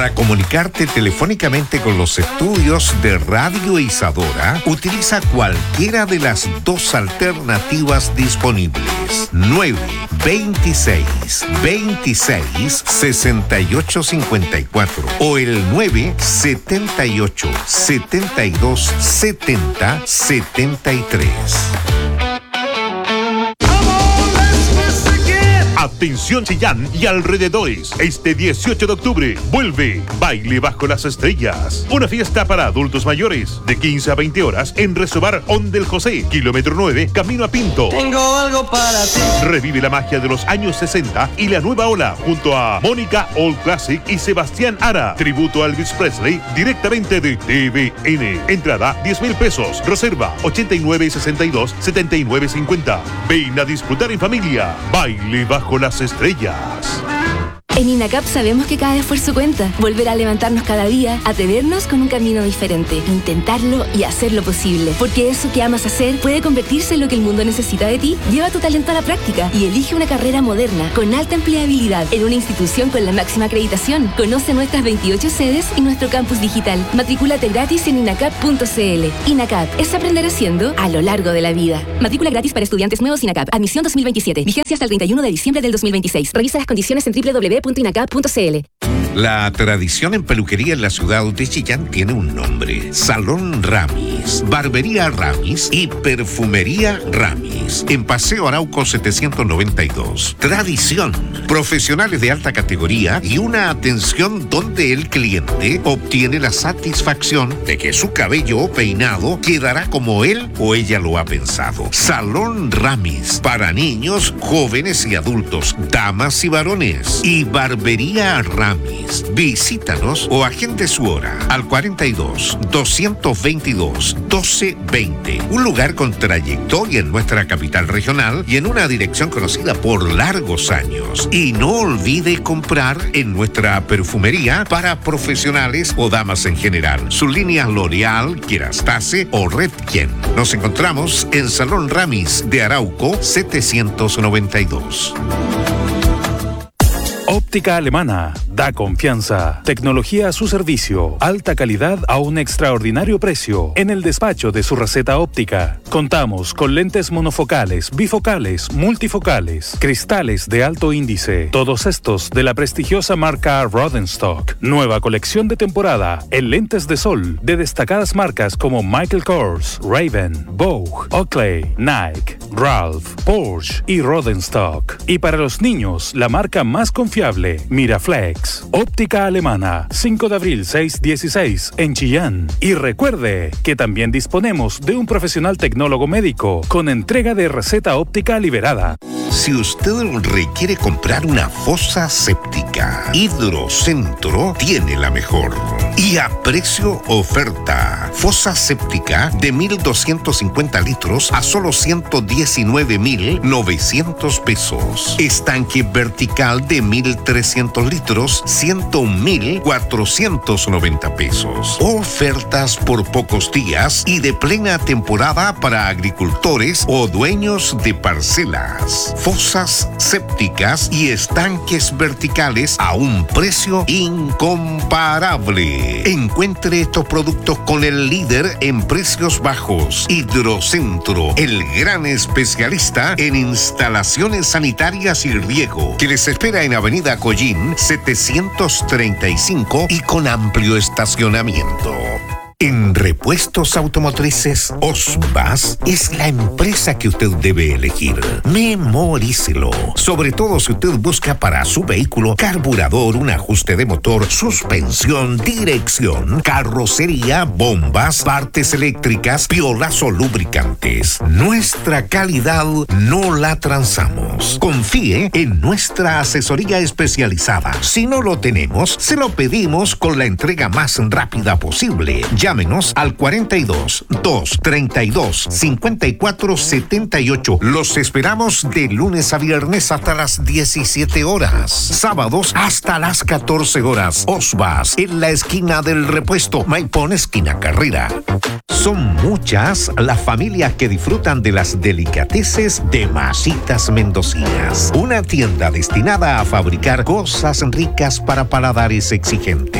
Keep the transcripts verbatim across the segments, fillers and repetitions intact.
Para comunicarte telefónicamente con los estudios de Radio Isadora, utiliza cualquiera de las dos alternativas disponibles. nueve veintiséis veintiséis sesenta y ocho cincuenta y cuatro o el nueve setenta y ocho setenta y dos setenta setenta y tres. Atención Chillán y alrededores. Este dieciocho de octubre vuelve Baile Bajo las Estrellas. Una fiesta para adultos mayores de quince a veinte horas en Reservoir On del José, kilómetro nueve, camino a Pinto. Tengo algo para ti. Revive la magia de los años sesenta y la nueva ola junto a Mónica All Classic y Sebastián Ara. Tributo a Elvis Presley directamente de T V N. Entrada diez mil pesos. Reserva ochenta y nueve sesenta y dos setenta y nueve cincuenta. Ven a disfrutar en familia. Baile Bajo las Estrellas. En INACAP sabemos que cada esfuerzo cuenta. Volver a levantarnos cada día, atrevernos con un camino diferente, intentarlo y hacerlo posible. Porque eso que amas hacer puede convertirse en lo que el mundo necesita de ti. Lleva tu talento a la práctica y elige una carrera moderna, con alta empleabilidad, en una institución con la máxima acreditación. Conoce nuestras veintiocho sedes y nuestro campus digital. Matricúlate gratis en inacap punto c l. INACAP es aprender haciendo a lo largo de la vida. Matrícula gratis para estudiantes nuevos INACAP. Admisión dos mil veintisiete. Vigencia hasta el treinta y uno de diciembre del dos mil veintiséis. Revisa las condiciones en doble u doble u doble u punto inacap punto c l. La tradición en peluquería en la ciudad de Chillán tiene un nombre: Salón Ramis, Barbería Ramis y Perfumería Ramis, en Paseo Arauco setecientos noventa y dos. Tradición, profesionales de alta categoría y una atención donde el cliente obtiene la satisfacción de que su cabello o peinado quedará como él o ella lo ha pensado. Salón Ramis, para niños, jóvenes y adultos, damas y varones. Y Barbería Ramis. Visítanos o agende su hora al cuarenta y dos, doscientos veintidós, doce veinte. Un lugar con trayectoria en nuestra capital regional y en una dirección conocida por largos años. Y no olvide comprar en nuestra perfumería para profesionales o damas en general. Sus líneas L'Oreal, Kerastase o Redken. Nos encontramos en Salón Ramis de Arauco setecientos noventa y dos. Óptica Alemana. Da confianza. Tecnología a su servicio. Alta calidad a un extraordinario precio. En el despacho de su receta óptica. Contamos con lentes monofocales, bifocales, multifocales, cristales de alto índice. Todos estos de la prestigiosa marca Rodenstock. Nueva colección de temporada en lentes de sol de destacadas marcas como Michael Kors, Ray-Ban, Vogue, Oakley, Nike, Ralph, Porsche y Rodenstock. Y para los niños, la marca más confiable, Miraflex. Óptica Alemana, cinco de abril seiscientos dieciséis en Chillán. Y recuerde que también disponemos de un profesional tecnólogo médico con entrega de receta óptica liberada. Si usted requiere comprar una fosa séptica, Hidrocentro tiene la mejor. Y a precio oferta. Fosa séptica de mil doscientos cincuenta litros a solo ciento diecinueve mil novecientos pesos. Estanque vertical de mil trescientos litros, ciento un mil cuatrocientos noventa pesos. Ofertas por pocos días y de plena temporada para agricultores o dueños de parcelas. Fosas sépticas y estanques verticales a un precio incomparable. Encuentre estos productos con el líder en precios bajos. Hidrocentro, el gran especialista en instalaciones sanitarias y riego, que les espera en Avenida Collín setecientos treinta y cinco y con amplio estacionamiento. En repuestos automotrices, Osbas es la empresa que usted debe elegir. Memorícelo. Sobre todo si usted busca para su vehículo carburador, un ajuste de motor, suspensión, dirección, carrocería, bombas, partes eléctricas, piolas o lubricantes. Nuestra calidad no la transamos. Confíe en nuestra asesoría especializada. Si no lo tenemos, se lo pedimos con la entrega más rápida posible. Llámenos al cuarenta y dos, doscientos treinta y dos, cincuenta y cuatro setenta y ocho. Los esperamos de lunes a viernes hasta las diecisiete horas. Sábados hasta las catorce horas. Osbas, en la esquina del Repuesto, Maipón, esquina Carrera. Son muchas las familias que disfrutan de las delicateces de Masitas Mendocinas. Una tienda destinada a fabricar cosas ricas para paladares exigentes.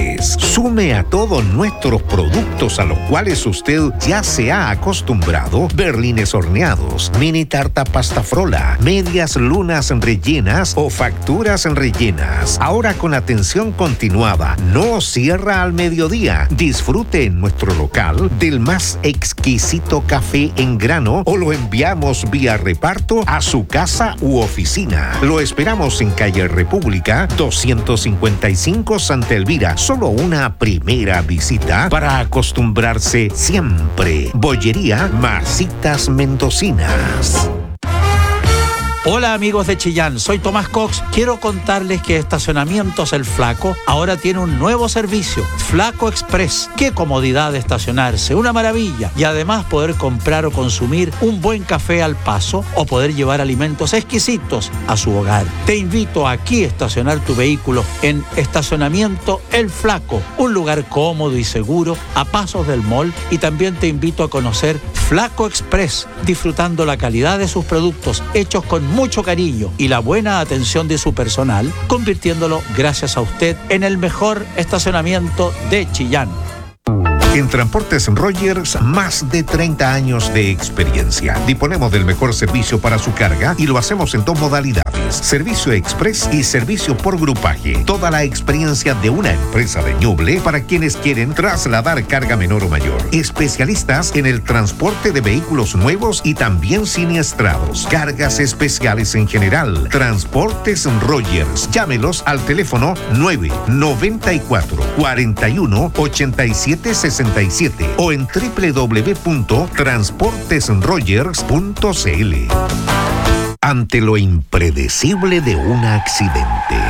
sabores. Sume a todos nuestros productos a los cuales usted ya se ha acostumbrado: berlines horneados, mini tarta pasta frola, medias lunas rellenas o facturas rellenas. Ahora con atención continuada, no cierra al mediodía. Disfrute en nuestro local del más exquisito café en grano o lo enviamos vía reparto a su casa u oficina. Lo esperamos en calle República doscientos cincuenta y cinco, Santa Elvira. Solo una primera visita para acostumbrarse siempre. Bollería Masitas Mendocinas. Hola amigos de Chillán, soy Tomás Cox. Quiero contarles que Estacionamientos El Flaco ahora tiene un nuevo servicio, Flaco Express. Qué comodidad de estacionarse, una maravilla. Y además poder comprar o consumir un buen café al paso o poder llevar alimentos exquisitos a su hogar. Te invito aquí a estacionar tu vehículo en Estacionamiento El Flaco, un lugar cómodo y seguro a pasos del mall, y también te invito a conocer Flaco Express, disfrutando la calidad de sus productos hechos con mucho cariño y la buena atención de su personal, convirtiéndolo, gracias a usted, en el mejor estacionamiento de Chillán. En Transportes Rogers, más de treinta años de experiencia. Disponemos del mejor servicio para su carga y lo hacemos en dos modalidades: servicio express y servicio por grupaje. Toda la experiencia de una empresa de Ñuble para quienes quieren trasladar carga menor o mayor. Especialistas en el transporte de vehículos nuevos y también siniestrados. Cargas especiales en general. Transportes Rogers. Llámelos al teléfono nueve noventa y cuatro, cuarenta y uno, ochenta y siete, sesenta y siete o en doble u doble u doble u punto transportes rogers punto c l. Ante lo impredecible de un accidente,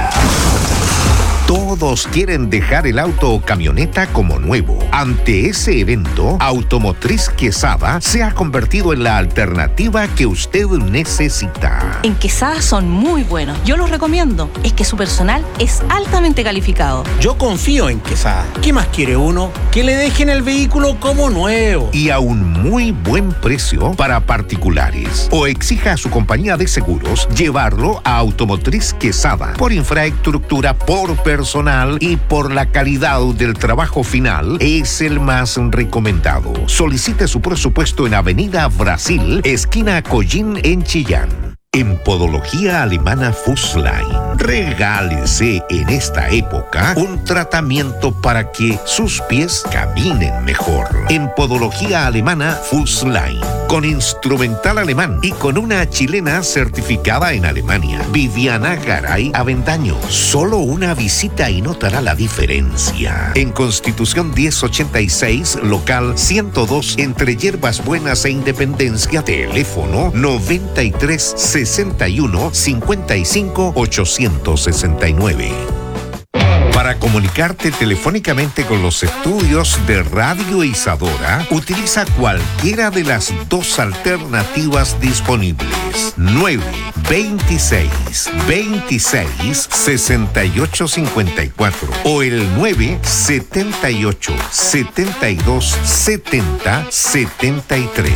todos quieren dejar el auto o camioneta como nuevo. Ante ese evento, Automotriz Quesada se ha convertido en la alternativa que usted necesita. En Quesada son muy buenos. Yo los recomiendo. Es que su personal es altamente calificado. Yo confío en Quesada. ¿Qué más quiere uno? Que le dejen el vehículo como nuevo. Y a un muy buen precio para particulares. O exija a su compañía de seguros llevarlo a Automotriz Quesada. Por infraestructura, por personal y por la calidad del trabajo final, es el más recomendado. Solicite su presupuesto en Avenida Brasil, esquina Collín, en Chillán. En Podología Alemana Fussline, regálese en esta época un tratamiento para que sus pies caminen mejor. En Podología Alemana Fussline, con instrumental alemán y con una chilena certificada en Alemania, Viviana Garay Avendaño. Solo una visita y notará la diferencia. En Constitución diez ochenta y seis, local ciento dos, entre Hierbas Buenas e Independencia. Teléfono noventa y tres sesenta y uno cincuenta y cinco ochocientos sesenta y nueve. Para comunicarte telefónicamente con los estudios de Radio Isadora, utiliza cualquiera de las dos alternativas disponibles: nueve veintiséis veintiséis sesenta y ocho cincuenta y cuatro o el nueve setenta y ocho setenta y dos setenta setenta y tres.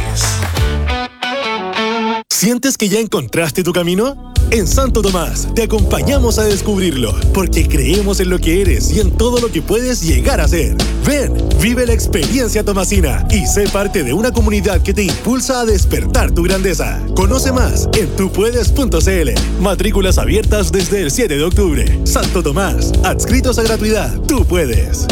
¿Sientes que ya encontraste tu camino? En Santo Tomás te acompañamos a descubrirlo, porque creemos en lo que eres y en todo lo que puedes llegar a ser. Ven, vive la experiencia tomasina y sé parte de una comunidad que te impulsa a despertar tu grandeza. Conoce más en tu puedes punto c l. Matrículas abiertas desde el siete de octubre. Santo Tomás, adscritos a gratuidad. Tú puedes.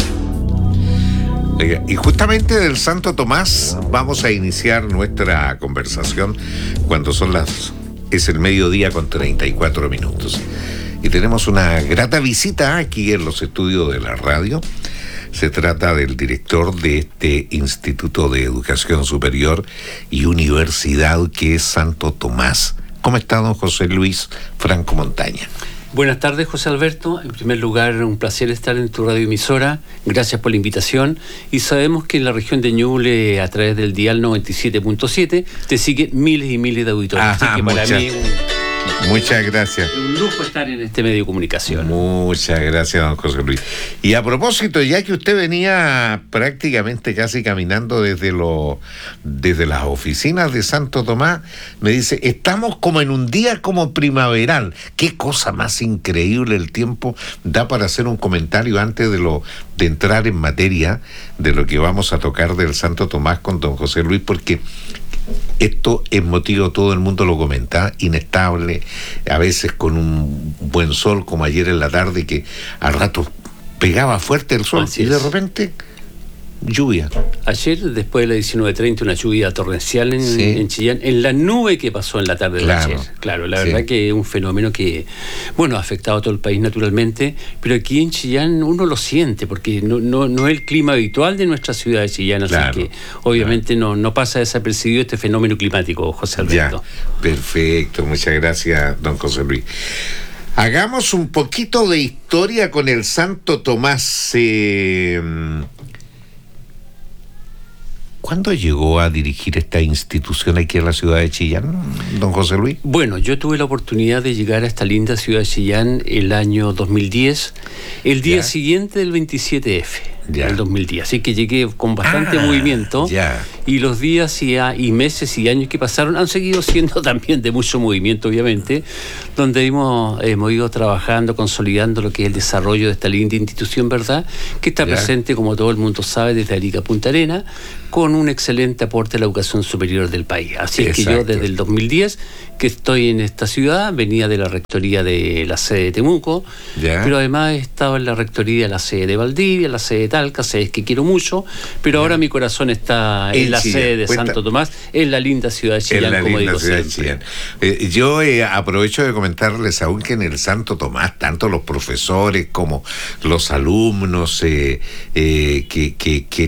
Y justamente del Santo Tomás vamos a iniciar nuestra conversación cuando son las... es el mediodía con treinta y cuatro minutos. Y tenemos una grata visita aquí en los estudios de la radio. Se trata del director de este Instituto de Educación Superior y Universidad, que es Santo Tomás. ¿Cómo está, don José Luis Franco Montaña? Buenas tardes, José Alberto. En primer lugar, un placer estar en tu radioemisora. Gracias por la invitación. Y sabemos que en la región de Ñuble, a través del dial noventa y siete punto siete, te siguen miles y miles de auditores. Ajá, Así que para muchas, mí... Muchas gracias. Es un lujo estar en este medio de comunicación. Muchas gracias, don José Luis. Y a propósito, ya que usted venía prácticamente casi caminando desde, lo, desde las oficinas de Santo Tomás, me dice, estamos como en un día como primaveral. Qué cosa más increíble el tiempo. Da para hacer un comentario antes de, lo, de entrar en materia de lo que vamos a tocar del Santo Tomás con don José Luis, porque esto es motivo, todo el mundo lo comenta, inestable, a veces con un buen sol, como ayer en la tarde, que al rato pegaba fuerte el sol. Así y de es. repente lluvia. Ayer, después de las diecinueve treinta, una lluvia torrencial en, sí. en Chillán, en la nube que pasó en la tarde claro. de ayer. Claro, la sí. verdad que es un fenómeno que, bueno, ha afectado a todo el país naturalmente, pero aquí en Chillán uno lo siente, porque no, no, no es el clima habitual de nuestra ciudad de Chillán, así claro. que obviamente claro. no, no pasa desapercibido este fenómeno climático, José Alberto. Ya. Perfecto, muchas gracias, don José Luis. Hagamos un poquito de historia con el Santo Tomás. Eh, ¿Cuándo llegó a dirigir esta institución aquí en la ciudad de Chillán, don José Luis? Bueno, yo tuve la oportunidad de llegar a esta linda ciudad de Chillán el año dos mil diez, el día ya. siguiente del veintisiete efe. Ya. Del dos mil diez, así que llegué con bastante ah, movimiento ya. y los días y, a, y meses y años que pasaron han seguido siendo también de mucho movimiento, obviamente, donde hemos, hemos ido trabajando, consolidando lo que es el desarrollo de esta linda institución, ¿verdad?, que está ya. presente, como todo el mundo sabe, desde Arica a Punta Arenas, con un excelente aporte a la educación superior del país. Así es que yo desde el dos mil diez que estoy en esta ciudad, venía de la rectoría de la sede de Temuco, ya. pero además he estado en la rectoría de la sede de Valdivia, la sede de Talca, sedes que quiero mucho, pero ya. ahora mi corazón está en, en la Chillán. Sede de Cuenta. Santo Tomás, en la linda ciudad de Chillán, en la como linda digo ciudad siempre. De Chillán. Eh, yo eh, aprovecho de comentarles aún que en el Santo Tomás, tanto los profesores como los alumnos eh, eh, que, que, que